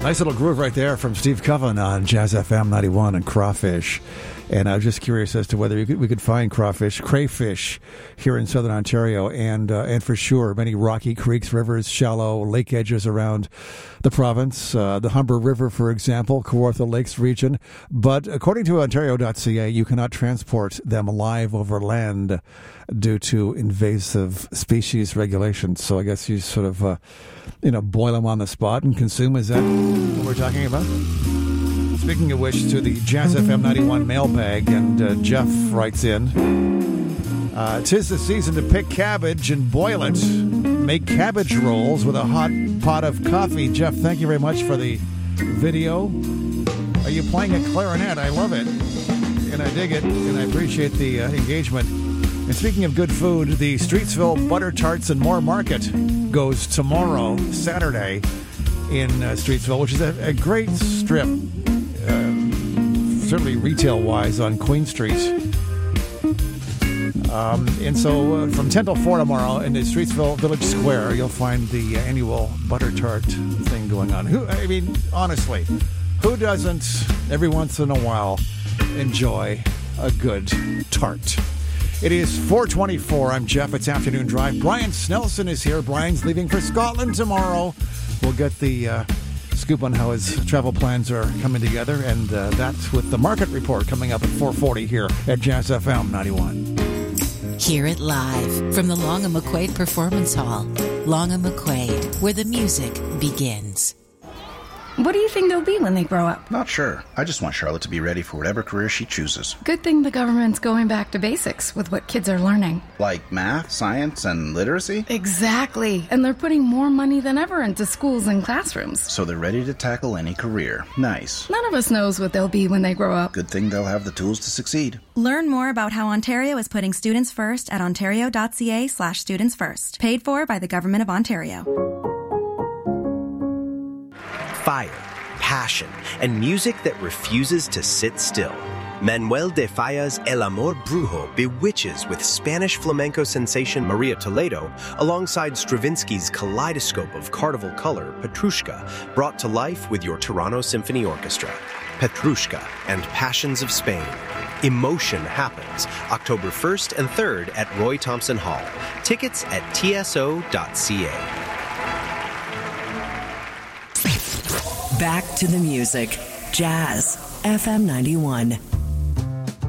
Nice little groove right there from Steve Coven on Jazz FM 91 and Crawfish. And I was just curious as to whether we could find crayfish here in southern Ontario, and for sure many rocky creeks, rivers, shallow lake edges around the province. The Humber River, for example, Kawartha Lakes region. But according to Ontario.ca, you cannot transport them live over land due to invasive species regulations. So I guess you sort of, boil them on the spot and consume. Is that what we're talking about? Speaking of which, to the Jazz FM 91 mailbag, and Jeff writes in, "'Tis the season to pick cabbage and boil it. Make cabbage rolls with a hot pot of coffee." Jeff, thank you very much for the video. Are you playing a clarinet? I love it, and I dig it, and I appreciate the engagement. And speaking of good food, the Streetsville Butter Tarts and More Market goes tomorrow, Saturday, in Streetsville, which is a great strip. Certainly retail-wise on Queen Street. And so from 10 till 4 tomorrow in the Streetsville Village Square, you'll find the annual butter tart thing going on. Honestly, who doesn't every once in a while enjoy a good tart? It is 4:24. I'm Jeff. It's Afternoon Drive. Brian Snelson is here. Brian's leaving for Scotland tomorrow. We'll get the scoop on how his travel plans are coming together, and that's with the market report coming up at 4:40 here at Jazz FM 91. Hear it live from the Long & McQuaid Performance Hall. Long & McQuaid, where the music begins. What do you think they'll be when they grow up? Not sure. I just want Charlotte to be ready for whatever career she chooses. Good thing the government's going back to basics with what kids are learning. Like math, science, and literacy? Exactly. And they're putting more money than ever into schools and classrooms. So they're ready to tackle any career. Nice. None of us knows what they'll be when they grow up. Good thing they'll have the tools to succeed. Learn more about how Ontario is putting students first at ontario.ca/students first. Paid for by the Government of Ontario. Fire, passion, and music that refuses to sit still. Manuel de Falla's El Amor Brujo bewitches with Spanish flamenco sensation Maria Toledo alongside Stravinsky's kaleidoscope of carnival color, Petrushka, brought to life with your Toronto Symphony Orchestra. Petrushka and Passions of Spain. Emotion happens October 1st and 3rd at Roy Thompson Hall. Tickets at tso.ca. Back to the music. Jazz FM 91.